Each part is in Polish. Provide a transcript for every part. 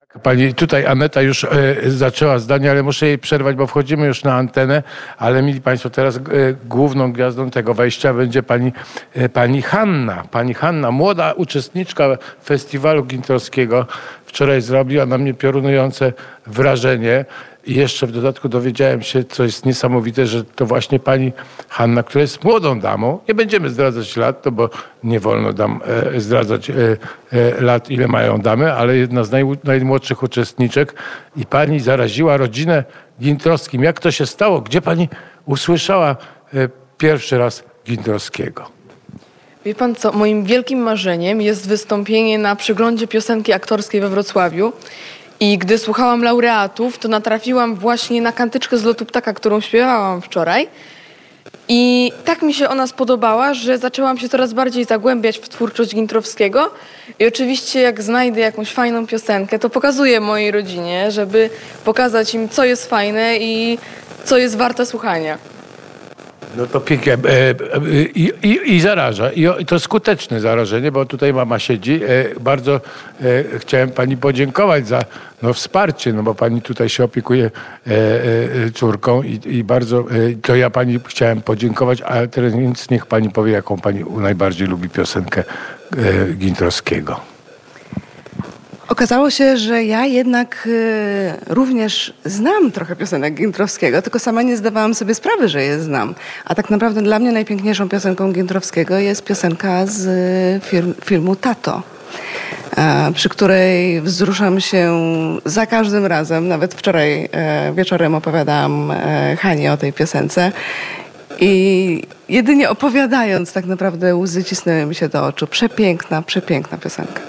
Pani tutaj Aneta już zaczęła zdanie, ale muszę jej przerwać, bo wchodzimy już na antenę, ale mili Państwo, teraz główną gwiazdą tego wejścia będzie pani Hanna. Pani Hanna, młoda uczestniczka festiwalu gintorskiego. Wczoraj zrobiła na mnie piorunujące wrażenie. I jeszcze w dodatku dowiedziałem się, co jest niesamowite, że to właśnie pani Hanna, która jest młodą damą, nie będziemy zdradzać lat, to bo nie wolno zdradzać lat, ile mają damy, ale jedna z najmłodszych uczestniczek i pani zaraziła rodzinę Gintrowskim. Jak to się stało? Gdzie pani usłyszała pierwszy raz Gintrowskiego? Wie pan co, moim wielkim marzeniem jest wystąpienie na przeglądzie piosenki aktorskiej we Wrocławiu. I gdy słuchałam laureatów, to natrafiłam właśnie na Kantyczkę z lotu ptaka, którą śpiewałam wczoraj. I tak mi się ona spodobała, że zaczęłam się coraz bardziej zagłębiać w twórczość Gintrowskiego. I oczywiście jak znajdę jakąś fajną piosenkę, to pokazuję mojej rodzinie, żeby pokazać im, co jest fajne i co jest warte słuchania. No to pięknie. I zaraża. I to skuteczne zarażenie, bo tutaj mama siedzi. Bardzo chciałem pani podziękować za wsparcie, no bo pani tutaj się opiekuje córką i bardzo to ja pani chciałem podziękować, ale teraz więc niech pani powie, jaką pani najbardziej lubi piosenkę Gintrowskiego. Okazało się, że ja jednak również znam trochę piosenek Gintrowskiego, tylko sama nie zdawałam sobie sprawy, że je znam. A tak naprawdę dla mnie najpiękniejszą piosenką Gintrowskiego jest piosenka z filmu Tato, przy której wzruszam się za każdym razem. Nawet wczoraj wieczorem opowiadałam Hanie o tej piosence. I jedynie opowiadając tak naprawdę łzy cisnęły mi się do oczu. Przepiękna, przepiękna piosenka.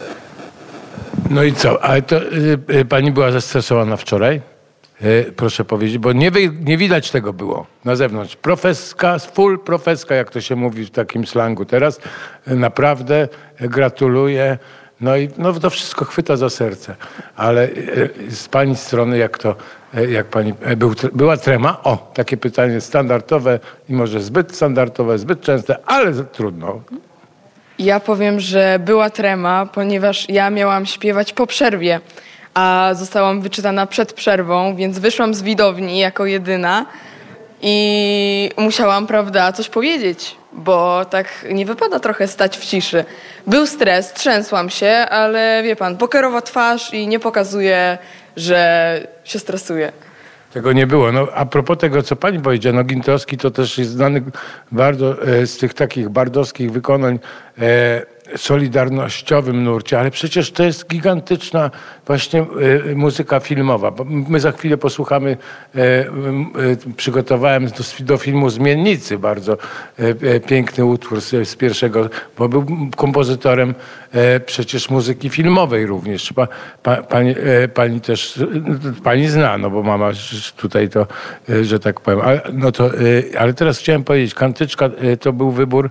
No i co? Ale to pani była zestresowana wczoraj? Proszę powiedzieć, bo nie widać tego było na zewnątrz. Profeska, full profeska, jak to się mówi w takim slangu teraz. Naprawdę gratuluję. No i to wszystko chwyta za serce. Ale z pani strony, jak pani była trema? O, takie pytanie standardowe i może zbyt standardowe, zbyt częste, ale trudno. Ja powiem, że była trema, ponieważ ja miałam śpiewać po przerwie, a zostałam wyczytana przed przerwą, więc wyszłam z widowni jako jedyna i musiałam, prawda, coś powiedzieć, bo tak nie wypada trochę stać w ciszy. Był stres, trzęsłam się, ale wie pan, pokerowa twarz i nie pokazuje, że się stresuje. Tego nie było. No, a propos tego, co pani powiedziała, Gintrowski to też jest znany bardzo z tych takich bardowskich wykonań solidarnościowym nurcie, ale przecież to jest gigantyczna właśnie muzyka filmowa. My za chwilę posłuchamy, przygotowałem do filmu Zmiennicy bardzo piękny utwór z pierwszego, bo był kompozytorem przecież muzyki filmowej również. Pani też, pani zna, no bo mama tutaj to, że tak powiem. Ale teraz chciałem powiedzieć, Kantyczka to był wybór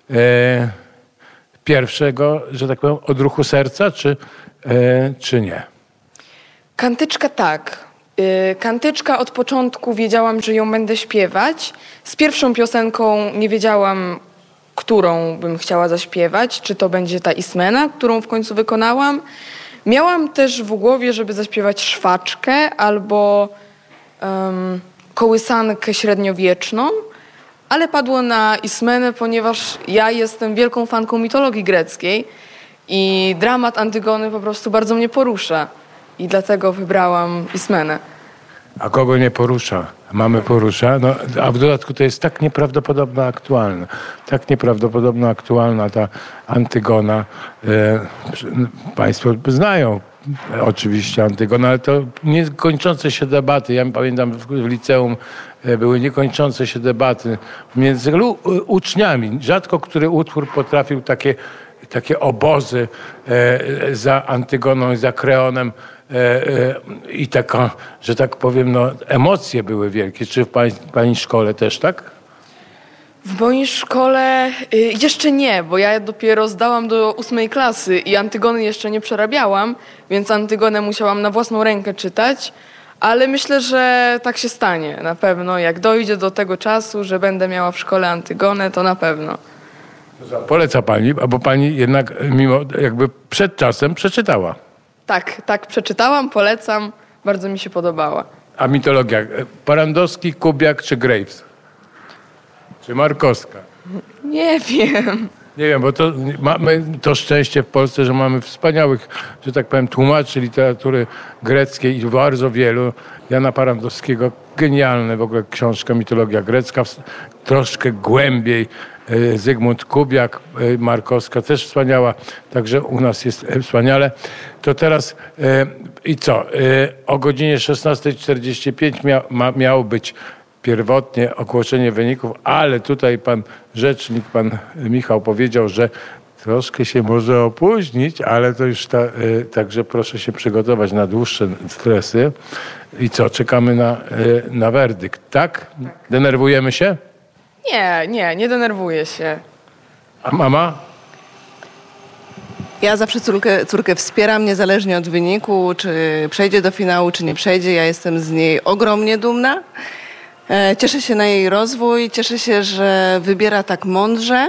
pierwszego, że tak powiem, odruchu serca, czy nie? Kantyczka tak. Kantyczka od początku wiedziałam, że ją będę śpiewać. Z pierwszą piosenką nie wiedziałam, którą bym chciała zaśpiewać. Czy to będzie ta Ismena, którą w końcu wykonałam. Miałam też w głowie, żeby zaśpiewać Szwaczkę albo kołysankę średniowieczną. Ale padło na Ismenę, ponieważ ja jestem wielką fanką mitologii greckiej i dramat Antygony po prostu bardzo mnie porusza. I dlatego wybrałam Ismenę. A kogo nie porusza? Mamy porusza. No, a w dodatku to jest tak nieprawdopodobno aktualne. Tak nieprawdopodobno aktualna ta Antygona. Państwo znają oczywiście Antygonę, ale to niekończące się debaty. Ja pamiętam w liceum były niekończące się debaty między uczniami. Rzadko który utwór potrafił takie obozy za Antygoną i za Kreonem i taka, że tak powiem, emocje były wielkie. Czy w pani szkole też tak? W mojej szkole jeszcze nie, bo ja dopiero zdałam do 8 klasy i Antygony jeszcze nie przerabiałam, więc Antygonę musiałam na własną rękę czytać, ale myślę, że tak się stanie na pewno. Jak dojdzie do tego czasu, że będę miała w szkole Antygonę, to na pewno. Poleca pani, bo pani jednak mimo jakby przed czasem przeczytała. Tak, przeczytałam, polecam. Bardzo mi się podobała. A mitologia? Parandowski, Kubiak czy Graves? Czy Markowska? Nie wiem. Nie wiem, bo to mamy to szczęście w Polsce, że mamy wspaniałych, że tak powiem, tłumaczy literatury greckiej i bardzo wielu. Jana Parandowskiego, genialne w ogóle książka Mitologia grecka, troszkę głębiej. Zygmunt Kubiak, Markowska też wspaniała, także u nas jest wspaniale. To teraz i co? O godzinie 16:45 miało być pierwotnie ogłoszenie wyników, ale tutaj pan rzecznik, pan Michał powiedział, że troszkę się może opóźnić, ale to już także proszę się przygotować na dłuższe stresy. I co? Czekamy na werdykt, tak? Denerwujemy się? Nie denerwuję się. A mama? Ja zawsze córkę wspieram, niezależnie od wyniku, czy przejdzie do finału, czy nie przejdzie. Ja jestem z niej ogromnie dumna. Cieszę się na jej rozwój, cieszę się, że wybiera tak mądrze.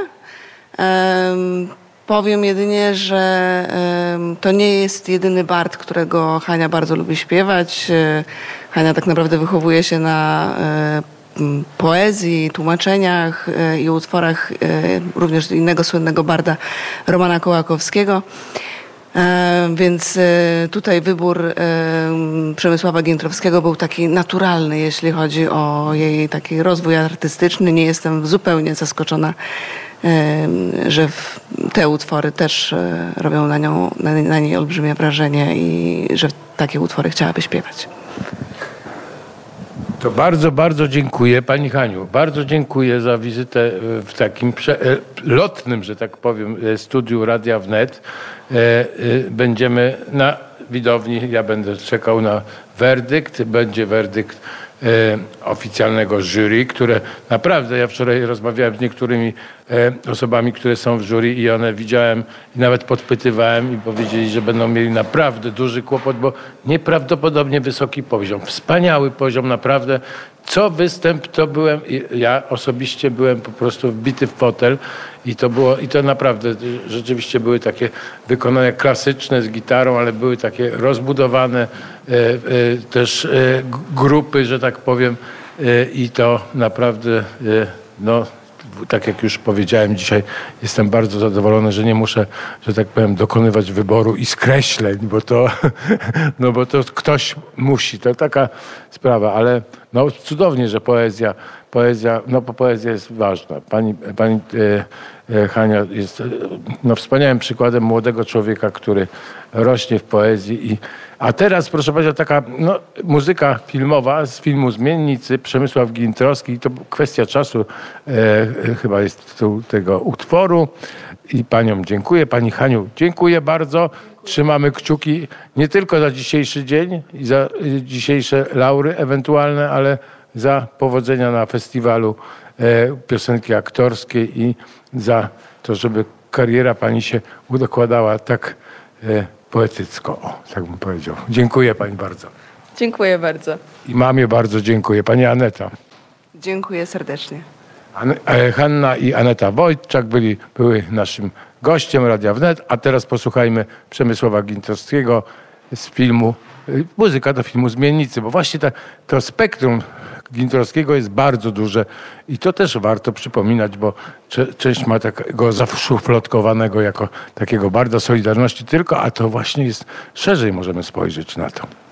Powiem jedynie, że to nie jest jedyny bard, którego Hania bardzo lubi śpiewać. Hania tak naprawdę wychowuje się na poezji, tłumaczeniach i utworach również innego słynnego barda Romana Kołakowskiego. Więc tutaj wybór Przemysława Gintrowskiego był taki naturalny, jeśli chodzi o jej taki rozwój artystyczny. Nie jestem zupełnie zaskoczona, że te utwory też robią na niej olbrzymie wrażenie i że takie utwory chciałaby śpiewać. To bardzo, bardzo dziękuję Pani Haniu. Bardzo dziękuję za wizytę w takim lotnym, że tak powiem, studiu Radia Wnet. Będziemy na widowni, ja będę czekał na werdykt. Będzie werdykt oficjalnego jury, które naprawdę, ja wczoraj rozmawiałem z niektórymi osobami, które są w jury i one widziałem i nawet podpytywałem i powiedzieli, że będą mieli naprawdę duży kłopot, bo nieprawdopodobnie wysoki poziom, wspaniały poziom, naprawdę. Co występ to ja osobiście byłem po prostu wbity w fotel i to naprawdę rzeczywiście były takie wykonania klasyczne z gitarą, ale były takie rozbudowane też grupy, że tak powiem, i to naprawdę tak jak już powiedziałem dzisiaj, jestem bardzo zadowolony, że nie muszę, że tak powiem, dokonywać wyboru i skreśleń, bo to ktoś musi. To taka sprawa, ale cudownie, że poezja, bo poezja jest ważna. Pani Hania jest wspaniałym przykładem młodego człowieka, który rośnie w poezji. A teraz, proszę powiedzieć, taka muzyka filmowa z filmu Zmiennicy, Przemysław Gintrowski. To kwestia czasu chyba jest tytuł tego utworu. I paniom dziękuję. Pani Haniu, dziękuję bardzo. Trzymamy kciuki nie tylko za dzisiejszy dzień i za dzisiejsze laury ewentualne, ale za powodzenia na festiwalu piosenki aktorskiej i za to, żeby kariera pani się udokładała tak poetycko, tak bym powiedział. Dziękuję pani bardzo. Dziękuję bardzo. I mamie bardzo dziękuję. Pani Aneta. Dziękuję serdecznie. Hanna i Aneta Wojtczak były naszym gościem Radia Wnet, a teraz posłuchajmy Przemysława Gintrowskiego z filmu, muzyka do filmu Zmiennicy, bo właśnie to spektrum Gintrowskiego jest bardzo duże i to też warto przypominać, bo część ma takiego zaszufladkowanego jako takiego barda Solidarności tylko, a to właśnie jest szerzej możemy spojrzeć na to.